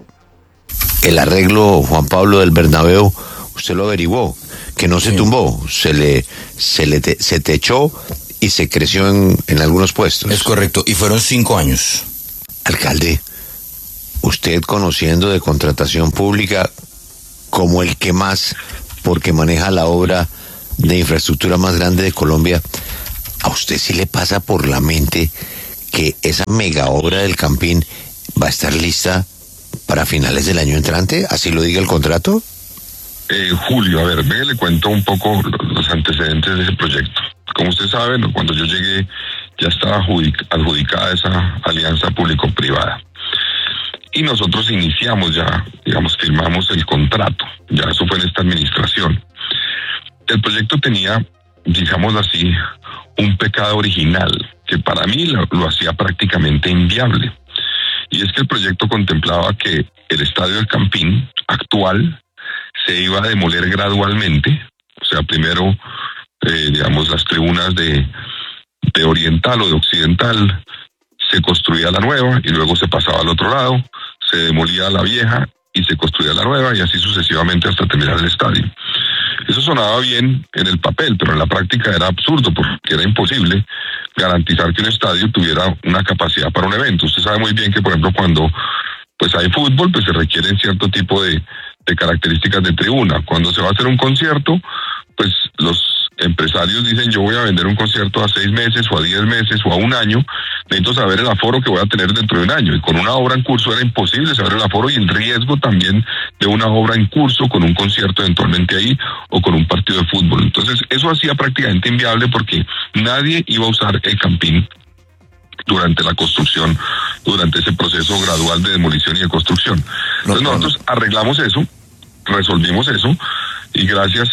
Speaker 14: El arreglo, Juan Pablo, del Bernabéu, usted lo averiguó, que no se tumbó, se techó y se creció en algunos puestos.
Speaker 15: Es correcto, y fueron 5 años.
Speaker 14: Alcalde, usted conociendo de contratación pública como el que más, porque maneja la obra de infraestructura más grande de Colombia, ¿a usted sí le pasa por la mente que esa mega obra del Campín va a estar lista para finales del año entrante? ¿Así lo diga el contrato?
Speaker 16: Julio, a ver, le cuento un poco los antecedentes de ese proyecto. Como usted sabe, cuando yo llegué ya estaba adjudicada esa alianza público-privada. Y nosotros iniciamos ya, firmamos el contrato. Ya eso fue en esta administración. El proyecto tenía, digámoslo así, un pecado original que para mí lo hacía prácticamente inviable. Y es que el proyecto contemplaba que el estadio del Campín actual se iba a demoler gradualmente, o sea, primero, las tribunas de oriental o de occidental, se construía la nueva y luego se pasaba al otro lado, se demolía la vieja y se construía la nueva y así sucesivamente hasta terminar el estadio. Eso sonaba bien en el papel, pero en la práctica era absurdo porque era imposible garantizar que un estadio tuviera una capacidad para un evento. Usted sabe muy bien que, por ejemplo, cuando pues hay fútbol, pues se requieren cierto tipo de características de tribuna. Cuando se va a hacer un concierto, pues los empresarios dicen, yo voy a vender un concierto a 6 meses o a 10 meses o a un año, necesito saber el aforo que voy a tener dentro de un año, y con una obra en curso era imposible saber el aforo y el riesgo también de una obra en curso con un concierto eventualmente ahí o con un partido de fútbol. Entonces eso hacía prácticamente inviable porque nadie iba a usar el Campín durante la construcción, durante ese proceso gradual de demolición y de construcción. Entonces nosotros arreglamos eso, resolvimos eso, y gracias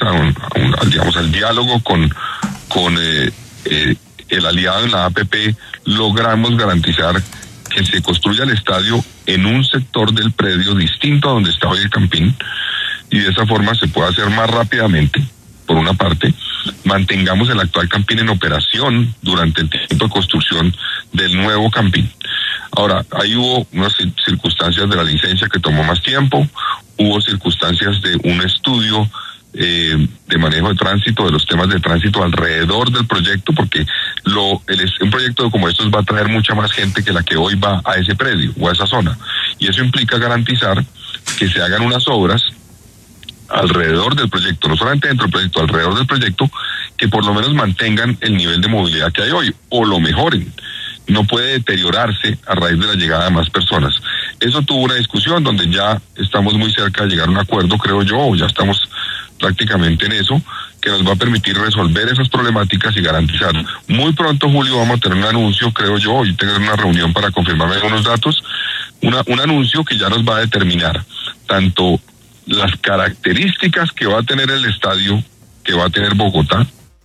Speaker 16: al diálogo con el aliado en la APP logramos garantizar que se construya el estadio en un sector del predio distinto a donde está hoy el Campín, y de esa forma se puede hacer más rápidamente. Por una parte, mantengamos el actual Campín en operación durante el tiempo de construcción del nuevo Campín. Ahora, ahí hubo unas circunstancias de la licencia que tomó más tiempo, hubo circunstancias de un estudio de manejo de tránsito, de los temas de tránsito alrededor del proyecto, porque un proyecto como estos va a traer mucha más gente que la que hoy va a ese predio o a esa zona, y eso implica garantizar que se hagan unas obras alrededor del proyecto, no solamente dentro del proyecto, alrededor del proyecto, que por lo menos mantengan el nivel de movilidad que hay hoy, o lo mejoren. No puede deteriorarse a raíz de la llegada de más personas. Eso tuvo una discusión donde ya estamos muy cerca de llegar a un acuerdo, creo yo, o ya estamos prácticamente en eso, que nos va a permitir resolver esas problemáticas y garantizar. Muy pronto, Julio, vamos a tener un anuncio, creo yo, y tener una reunión para confirmarme algunos datos, un anuncio que ya nos va a determinar tanto las características que va a tener el estadio, que va a tener Bogotá,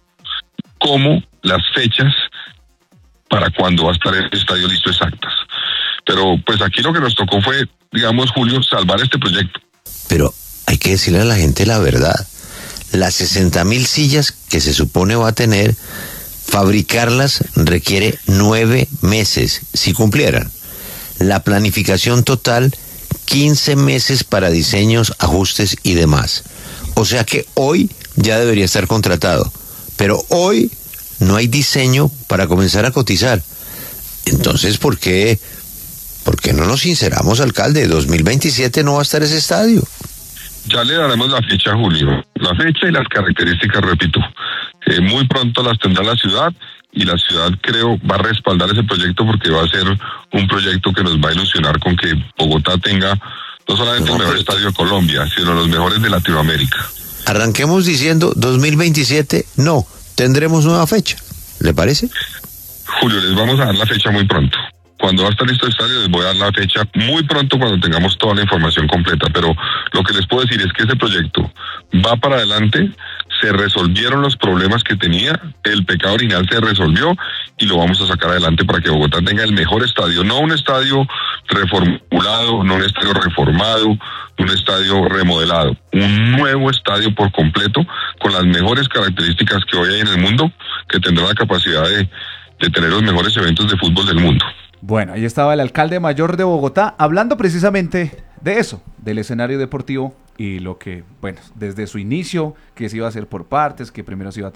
Speaker 16: como las fechas para cuando va a estar el estadio listo exactas. Pero pues aquí lo que nos tocó fue, digamos, Julio, salvar este proyecto.
Speaker 14: Pero hay que decirle a la gente la verdad. Las 60,000 sillas que se supone va a tener, fabricarlas requiere 9 meses, si cumplieran. La planificación total, 15 meses para diseños, ajustes y demás. O sea que hoy ya debería estar contratado, pero hoy no hay diseño para comenzar a cotizar. Entonces, ¿por qué no nos sinceramos, alcalde? 2027 no va a estar ese estadio.
Speaker 16: Ya le daremos la fecha, Julio. La fecha y las características, repito. Muy pronto las tendrá la ciudad, y la ciudad, creo, va a respaldar ese proyecto, porque va a ser un proyecto que nos va a ilusionar con que Bogotá tenga no solamente el mejor estadio de Colombia, sino los mejores de Latinoamérica.
Speaker 14: Arranquemos diciendo 2027, no, tendremos nueva fecha. ¿Le parece?
Speaker 16: Julio, les vamos a dar la fecha muy pronto. Cuando va a estar listo el estadio, les voy a dar la fecha muy pronto, cuando tengamos toda la información completa. Pero lo que les puedo decir es que ese proyecto va para adelante, se resolvieron los problemas que tenía, el pecado original se resolvió, y lo vamos a sacar adelante para que Bogotá tenga el mejor estadio, no un estadio reformulado, no un estadio reformado, un estadio remodelado, un nuevo estadio por completo, con las mejores características que hoy hay en el mundo, que tendrá la capacidad de tener los mejores eventos de fútbol del mundo.
Speaker 5: Bueno, ahí estaba el alcalde mayor de Bogotá hablando precisamente de eso, del escenario deportivo, y lo que, bueno, desde su inicio, que se iba a hacer por partes, que primero se iba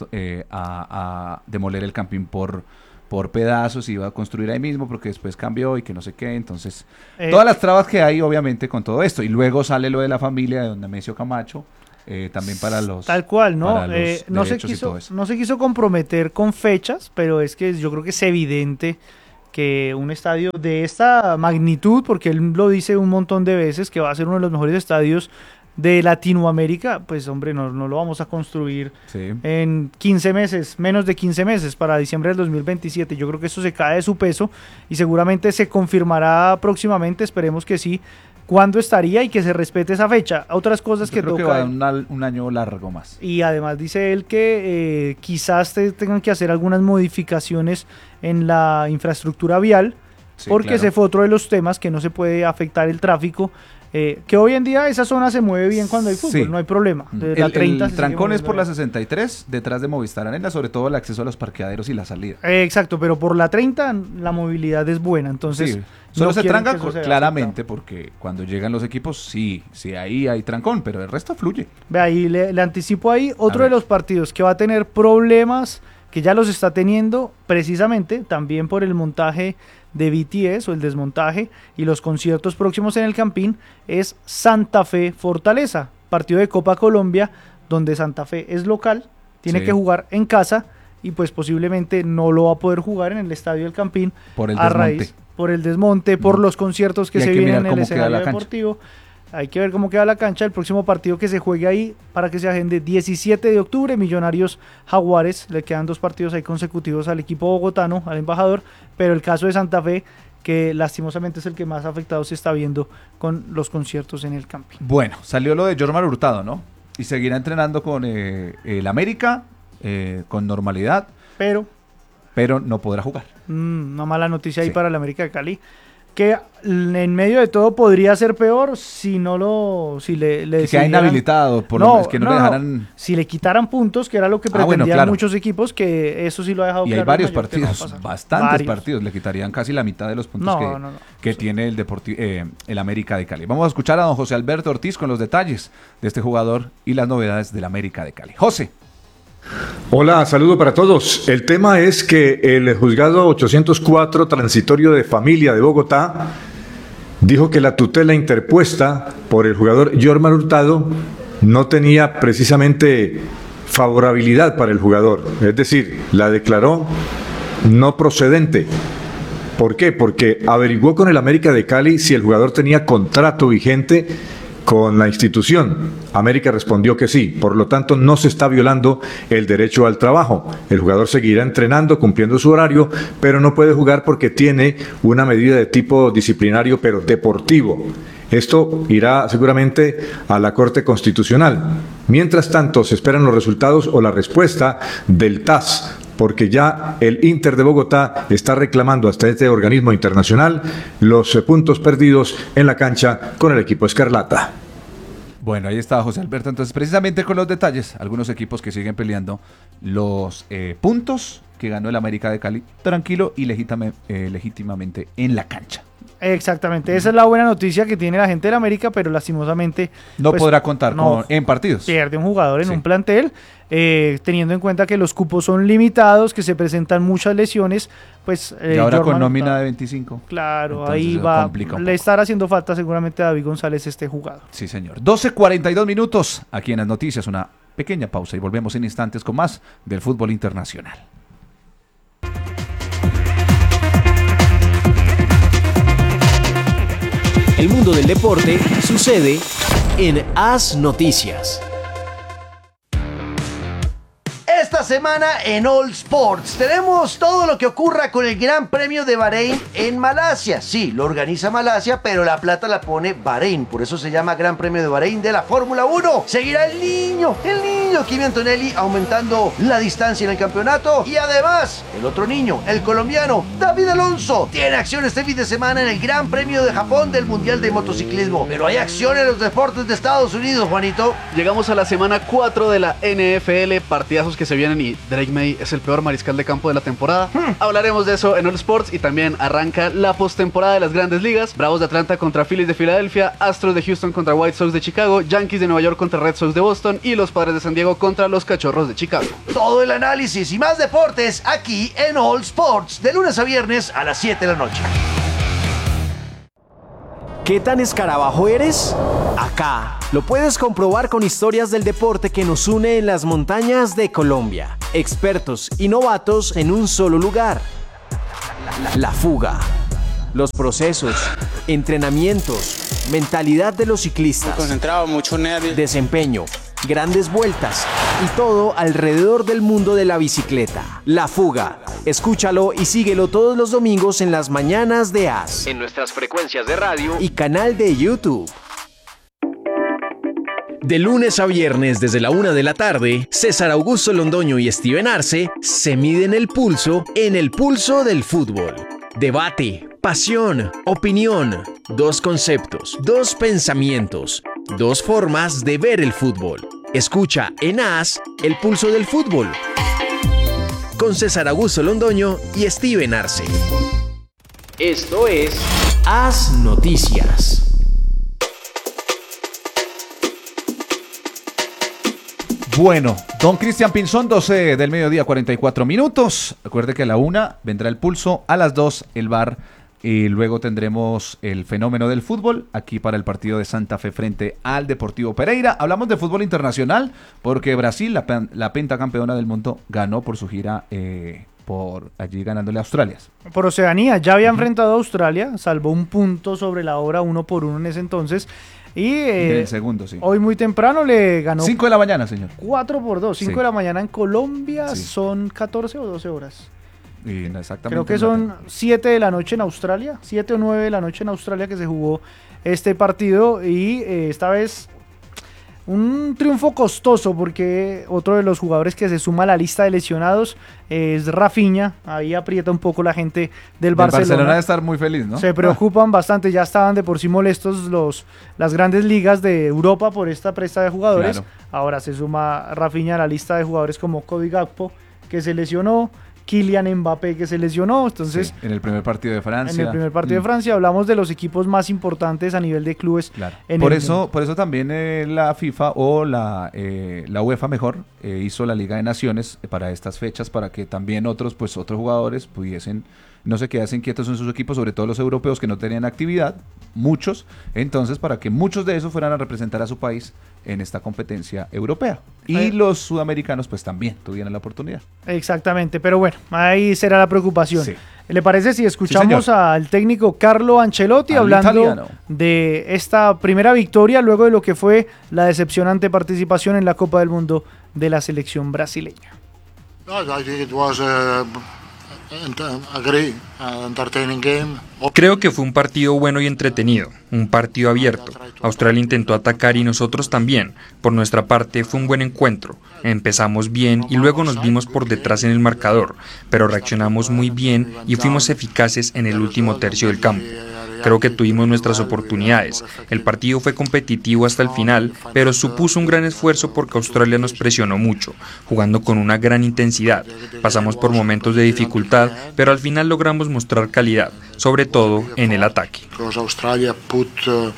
Speaker 5: a demoler el Campín por pedazos, se iba a construir ahí mismo, porque después cambió y que no sé qué. Entonces, todas las trabas que hay, obviamente, con todo esto. Y luego sale lo de la familia de don Nemesio Camacho, también para los...
Speaker 6: Tal cual, ¿no?
Speaker 5: No
Speaker 6: se quiso comprometer con fechas, pero es que yo creo que es evidente que un estadio de esta magnitud, porque él lo dice un montón de veces, que va a ser uno de los mejores estadios de Latinoamérica, pues hombre, no lo vamos a construir en 15 meses, menos de 15 meses, para diciembre del 2027. Yo creo que eso se cae de su peso y seguramente se confirmará próximamente, esperemos que sí, cuándo estaría y que se respete esa fecha. Otras cosas que
Speaker 5: creo
Speaker 6: toca...
Speaker 5: que va un año largo más.
Speaker 6: Y además dice él que quizás tengan que hacer algunas modificaciones en la infraestructura vial, porque claro, ese fue otro de los temas, que no se puede afectar el tráfico, que hoy en día esa zona se mueve bien cuando hay fútbol, no hay problema.
Speaker 5: El trancón es por la 63, detrás de Movistar Arena, sobre todo el acceso a los parqueaderos y la salida.
Speaker 6: Exacto, pero por la 30 la movilidad es buena, entonces...
Speaker 5: Sí. Solo se tranca claramente porque cuando llegan los equipos, sí, ahí hay trancón, pero el resto fluye.
Speaker 6: Ve ahí, le anticipo ahí, otro de los partidos que va a tener problemas, que ya los está teniendo, precisamente también por el montaje de BTS o el desmontaje y los conciertos próximos en el Campín, es Santa Fe Fortaleza, partido de Copa Colombia, donde Santa Fe es local, tiene que jugar en casa y pues posiblemente no lo va a poder jugar en el estadio del Campín por el desmonte, por los conciertos que se vienen en el escenario deportivo. Hay que ver cómo queda la cancha. El próximo partido que se juegue ahí, para que se agende, 17 de octubre, Millonarios Jaguares. Le quedan 2 partidos ahí consecutivos al equipo bogotano, al embajador, pero el caso de Santa Fe, que lastimosamente es el que más afectado se está viendo con los conciertos en el Campín.
Speaker 5: Bueno, salió lo de Jormar Hurtado, ¿no? Y seguirá entrenando con el América, con normalidad, pero no podrá jugar.
Speaker 6: Una mala noticia ahí para el América de Cali. que en medio de todo podría ser peor si le
Speaker 5: queda inhabilitado, por lo menos que no le dejaran.
Speaker 6: Si le quitaran puntos, que era lo que pretendían muchos equipos, que eso sí lo ha dejado claro.
Speaker 5: Y hay varios partidos, bastantes partidos, le quitarían casi la mitad de los puntos que tiene el América de Cali. Vamos a escuchar a don José Alberto Ortiz con los detalles de este jugador y las novedades del América de Cali. José.
Speaker 17: Hola, saludo para todos. El tema es que el juzgado 804 transitorio de familia de Bogotá dijo que la tutela interpuesta por el jugador Jorman Hurtado no tenía precisamente favorabilidad para el jugador, es decir, la declaró no procedente. ¿Por qué? Porque averiguó con el América de Cali si el jugador tenía contrato vigente con la institución. América respondió que sí, por lo tanto no se está violando el derecho al trabajo. El jugador seguirá entrenando, cumpliendo su horario, pero no puede jugar porque tiene una medida de tipo disciplinario, pero deportivo. Esto irá seguramente a la Corte Constitucional. Mientras tanto, se esperan los resultados o la respuesta del TAS, porque ya el Inter de Bogotá está reclamando hasta este organismo internacional los puntos perdidos en la cancha con el equipo Escarlata.
Speaker 5: Bueno, ahí está José Alberto. Entonces, precisamente con los detalles, algunos equipos que siguen peleando los puntos que ganó el América de Cali, tranquilo y legítimamente en la cancha.
Speaker 6: Exactamente, esa es la buena noticia que tiene la gente del América, pero lastimosamente
Speaker 5: no podrá contar en partidos.
Speaker 6: Pierde un jugador en un plantel, teniendo en cuenta que los cupos son limitados, que se presentan muchas lesiones, pues...
Speaker 5: y ahora con nómina de 25.
Speaker 6: Claro, entonces ahí va, le estará haciendo falta seguramente a David González este jugador.
Speaker 5: Sí, señor. 12:42 minutos, aquí en las noticias, una pequeña pausa y volvemos en instantes con más del fútbol internacional.
Speaker 4: El mundo del deporte sucede en AS Noticias.
Speaker 18: Esta semana en All Sports tenemos todo lo que ocurra con el Gran Premio de Bahrein en Malasia. Sí, lo organiza Malasia, pero la plata la pone Bahrein, por eso se llama Gran Premio de Bahrein de la Fórmula 1. Seguirá el niño Kimi Antonelli aumentando la distancia en el campeonato, y además el otro niño, el colombiano David Alonso, tiene acción este fin de semana en el Gran Premio de Japón del Mundial de Motociclismo. Pero hay acción en los deportes de Estados Unidos, Juanito.
Speaker 19: Llegamos a la semana 4 de la NFL, partidazos que se vienen y Drake May es el peor mariscal de campo de la temporada. Hablaremos de eso en All Sports, y también arranca la postemporada de las Grandes Ligas. Bravos de Atlanta contra Phillies de Filadelfia, Astros de Houston contra White Sox de Chicago, Yankees de Nueva York contra Red Sox de Boston y los Padres de San Diego contra los Cachorros de Chicago.
Speaker 18: Todo el análisis y más deportes aquí en All Sports, de lunes a viernes a las 7 de la noche.
Speaker 4: ¿Qué tan escarabajo eres? Acá lo puedes comprobar con historias del deporte que nos une en las montañas de Colombia. Expertos y novatos en un solo lugar. La fuga. Los procesos, entrenamientos, mentalidad de los ciclistas.
Speaker 20: Muy concentrado, mucho nervio.
Speaker 4: Desempeño, grandes vueltas y todo alrededor del mundo de la bicicleta. La fuga. Escúchalo y síguelo todos los domingos en las mañanas de AS. En nuestras frecuencias de radio y canal de YouTube. De lunes a viernes desde la 1 de la tarde, César Augusto Londoño y Steven Arce se miden el pulso en el pulso del fútbol. Debate, pasión, opinión, dos conceptos, dos pensamientos, dos formas de ver el fútbol. Escucha en AS el pulso del fútbol con César Augusto Londoño y Steven Arce. Esto es AS Noticias.
Speaker 5: Bueno, don Cristian Pinzón, 12 del mediodía, 44 minutos. Recuerde que a la 1 vendrá el pulso, a las 2 el VAR, y luego tendremos el fenómeno del fútbol aquí para el partido de Santa Fe frente al Deportivo Pereira. Hablamos de fútbol internacional porque Brasil, la pentacampeona del mundo, ganó por su gira por allí ganándole a Australia.
Speaker 6: Por Oceanía, ya había enfrentado a Australia, salvó un punto sobre la hora 1-1 en ese entonces. Y
Speaker 5: el segundo, sí.
Speaker 6: Hoy muy temprano le ganó
Speaker 5: 5 de la mañana, señor.
Speaker 6: 4-2, 5
Speaker 5: sí.
Speaker 6: de la mañana en Colombia,
Speaker 5: sí.
Speaker 6: Son 14 o 12 horas.
Speaker 5: Y no, exactamente.
Speaker 6: Creo que son 7 de la noche en Australia, 7 o 9 de la noche en Australia que se jugó este partido, y esta vez Un triunfo costoso porque otro de los jugadores que se suma a la lista de lesionados es Rafinha. Ahí aprieta un poco la gente del Barcelona.
Speaker 5: Barcelona debe estar muy feliz, ¿no?
Speaker 6: Se preocupan bastante, ya estaban de por sí molestos las grandes ligas de Europa por esta presta de jugadores.
Speaker 5: Claro.
Speaker 6: Ahora se suma Rafinha a la lista de jugadores como Cody Gakpo, que se lesionó, Kylian Mbappé, que se lesionó. Entonces,
Speaker 5: en el primer partido de Francia.
Speaker 6: En el primer partido de Francia hablamos de los equipos más importantes a nivel de clubes.
Speaker 5: Claro.
Speaker 6: En
Speaker 5: Por
Speaker 6: el
Speaker 5: eso
Speaker 6: mundo.
Speaker 5: por eso también la FIFA o la UEFA mejor hizo la Liga de Naciones para estas fechas, para que también otros jugadores pudiesen, no se quedasen quietos en sus equipos, sobre todo los europeos que no tenían actividad, muchos, entonces para que muchos de esos fueran a representar a su país en esta competencia europea. Y los sudamericanos pues también tuvieran la oportunidad.
Speaker 6: Exactamente, pero bueno, ahí será la preocupación.
Speaker 5: Sí.
Speaker 6: ¿Le parece si escuchamos
Speaker 5: Sí,
Speaker 6: al técnico Carlo Ancelotti
Speaker 5: Al
Speaker 6: hablando
Speaker 5: italiano.
Speaker 6: de esta primera victoria luego de lo que fue la decepcionante participación en la Copa del Mundo de la selección brasileña?
Speaker 20: No, I think it was entertaining game.
Speaker 21: Creo que fue un partido bueno y entretenido, un partido abierto. Australia intentó atacar y nosotros también. Por nuestra parte fue un buen encuentro. Empezamos bien y luego nos vimos por detrás en el marcador, pero reaccionamos muy bien y fuimos eficaces en el último tercio del campo. Creo que tuvimos nuestras oportunidades. El partido fue competitivo hasta el final, pero supuso un gran esfuerzo porque Australia nos presionó mucho, jugando con una gran intensidad. Pasamos por momentos de dificultad, pero al final logramos mostrar calidad, sobre todo en el ataque.
Speaker 20: Because Australia put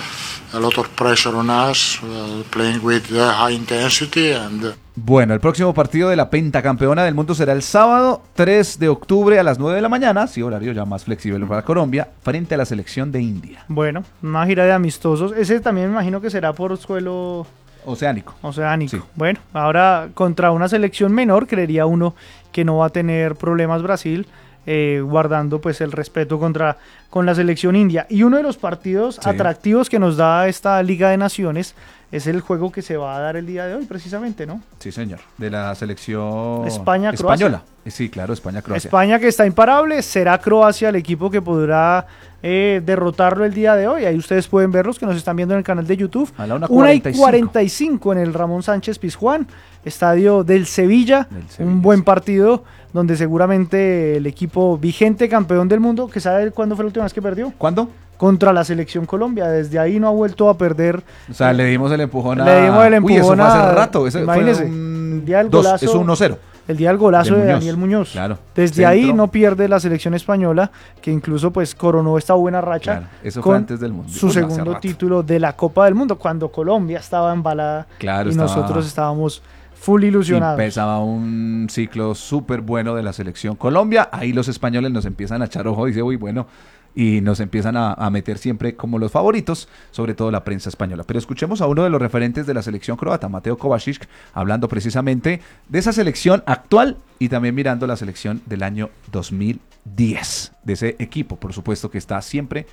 Speaker 20: a lot of pressure on us, playing with high intensity and.
Speaker 5: Bueno, el próximo partido de la pentacampeona del mundo será el sábado 3 de octubre a las 9 de la mañana, sí, horario ya más flexible para Colombia, frente a la selección de India.
Speaker 6: Bueno, una gira de amistosos. Ese también me imagino que será por suelo
Speaker 5: oceánico.
Speaker 6: Sí. Bueno, ahora contra una selección menor, creería uno que no va a tener problemas Brasil, guardando pues el respeto con la selección india. Y uno de los partidos atractivos que nos da esta Liga de Naciones es el juego que se va a dar el día de hoy, precisamente, ¿no?
Speaker 5: Sí, señor. De la selección
Speaker 6: España-Croacia.
Speaker 5: Española. Sí, claro, España-Croacia.
Speaker 6: España, que está imparable, será Croacia el equipo que podrá derrotarlo el día de hoy. Ahí ustedes pueden verlos que nos están viendo en el canal de YouTube.
Speaker 5: A la
Speaker 6: 1:45 en el Ramón Sánchez Pizjuán, estadio del Sevilla. Un buen partido donde seguramente el equipo vigente campeón del mundo, que sabe cuándo fue la última vez que perdió.
Speaker 5: ¿Cuándo?
Speaker 6: Contra la selección Colombia. Desde ahí no ha vuelto a perder.
Speaker 5: O sea, le dimos el empujón
Speaker 6: Uy,
Speaker 5: eso fue hace rato.
Speaker 6: Imagínese, el día del golazo.
Speaker 5: Es 1-0.
Speaker 6: El día del golazo de Daniel Muñoz.
Speaker 5: Claro.
Speaker 6: Desde ahí no pierde la selección española, que incluso pues coronó esta buena racha.
Speaker 5: Claro, eso fue antes del mundo.
Speaker 6: Su segundo título de la Copa del Mundo, cuando Colombia estaba embalada y nosotros estábamos full ilusionados.
Speaker 5: Empezaba un ciclo súper bueno de la selección Colombia. Ahí los españoles nos empiezan a echar ojo, dice, uy, bueno, y nos empiezan a meter siempre como los favoritos, sobre todo la prensa española. Pero escuchemos a uno de los referentes de la selección croata, Mateo Kovacic, hablando precisamente de esa selección actual y también mirando la selección del año 2010, de ese equipo, por supuesto, que está siempre